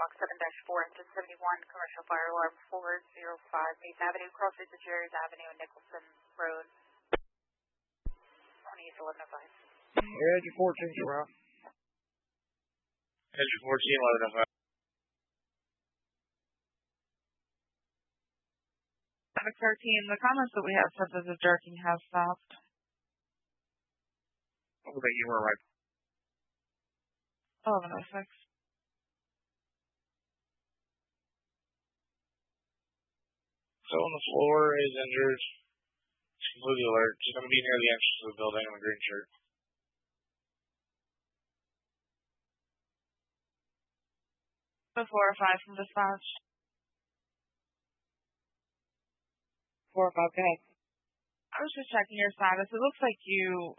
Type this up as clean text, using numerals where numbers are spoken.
Box 7-4, Engine 71, Commercial Fire Alarm 405 Mason Avenue, cross streets of Jerry's Avenue and Nicholson Road, 281105. Engine 14, you're out. Engine 14, 1105. Traffic 13, the comments that we have said that the jerking has stopped. What about you were right? 1106. So on the floor is injured. She's completely alert. She's going to be near the entrance of the building in the green shirt. The 4 or 5 from dispatch. 4 or 5, go ahead. I was just checking your status. It looks like you